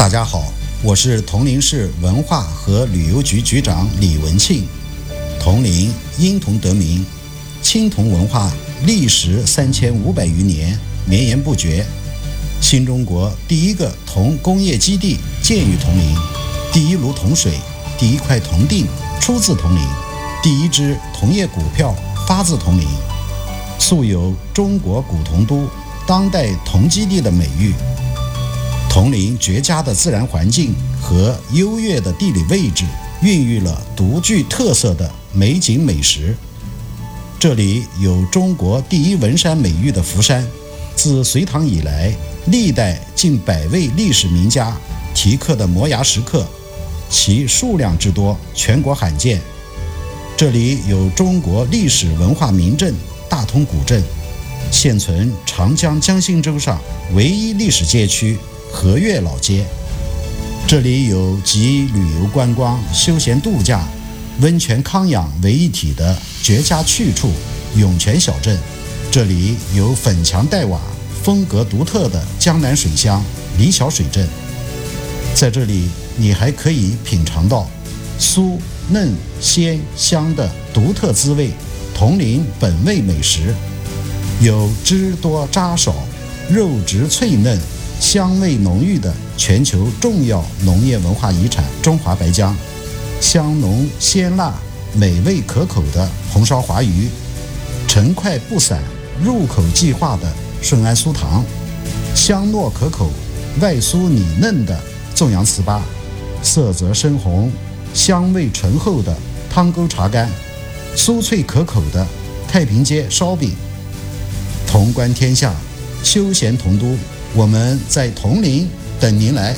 大家好，我是铜陵市文化和旅游局局长李文庆。铜陵因铜得名，青铜文化历时3500余年，绵延不绝。新中国第一个铜工业基地建于铜陵，第一炉铜水、第一块铜锭出自铜陵，第一支铜业股票发自铜陵，素有中国古铜都、当代铜基地的美誉。铜陵绝佳的自然环境和优越的地理位置，孕育了独具特色的美景美食。这里有中国第一文山美誉的福山，自隋唐以来，历代近100位历史名家题刻的摩崖石刻，其数量之多，全国罕见。这里有中国历史文化名镇大同古镇，现存长江江心洲上唯一历史街区和悦老街。这里有集旅游观光、休闲度假、温泉康养为一体的绝佳去处涌泉小镇。这里有粉墙黛瓦、风格独特的江南水乡李桥水镇。在这里你还可以品尝到酥嫩鲜香的独特滋味，铜陵本味美食，有汁多渣少、肉质脆嫩、香味浓郁的全球重要农业文化遗产中华白姜，香浓鲜辣、美味可口的红烧华鱼，成块不散、入口即化的顺安酥糖，香糯可口、外酥里嫩的纵阳糍粑，色泽深红、香味醇厚的汤沟茶干，酥脆可口的太平街烧饼。铜观天下，休闲铜都，我们在铜陵等您来。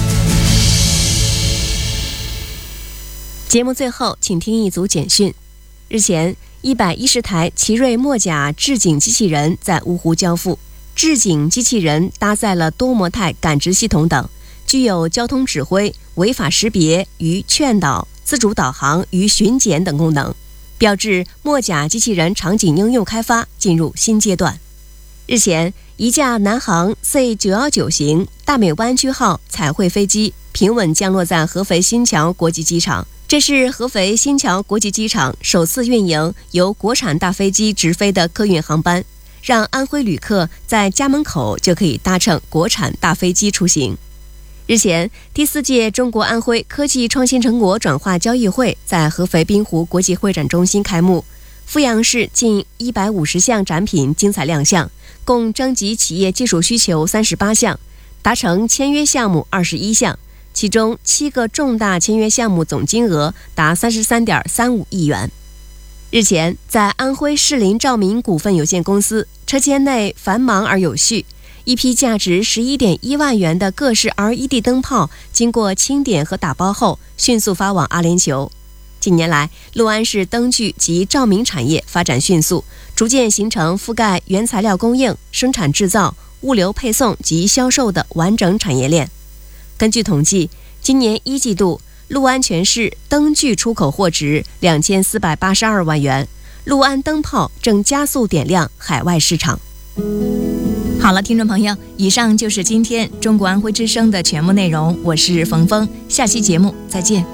节目最后，请听一组简讯。日前，110台奇瑞墨甲制景机器人在芜湖交付。制景机器人搭载了多模态感知系统等，具有交通指挥、违法识别与劝导、自主导航与巡检等功能，标志墨甲机器人场景应用开发进入新阶段。日前，一架南航 C919 型大美湾区号彩绘飞机平稳降落在合肥新桥国际机场。这是合肥新桥国际机场首次运营由国产大飞机直飞的客运航班，让安徽旅客在家门口就可以搭乘国产大飞机出行。日前，第4届中国安徽科技创新成果转化交易会在合肥滨湖国际会展中心开幕，阜阳市近150项展品精彩亮相，共征集企业技术需求38项，达成签约项目21项，其中7个重大签约项目总金额达33.35亿元。日前，在安徽士林照明股份有限公司车间内繁忙而有序，一批价值11.1万元的各式 LED 灯泡经过清点和打包后，迅速发往阿联酋。近年来，六安市灯具及照明产业发展迅速，逐渐形成覆盖原材料供应、生产制造、物流配送及销售的完整产业链。根据统计，今年1季度，六安全市灯具出口货值2482万元，六安灯泡正加速点亮海外市场。好了，听众朋友，以上就是今天中国安徽之声的全部内容，我是冯峰，下期节目再见。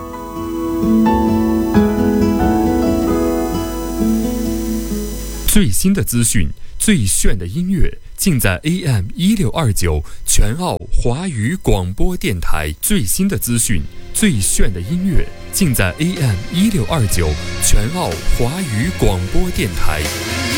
最新的资讯，最炫的音乐，尽在 AM1629全澳华语广播电台。最新的资讯，最炫的音乐，尽在 AM1629全澳华语广播电台。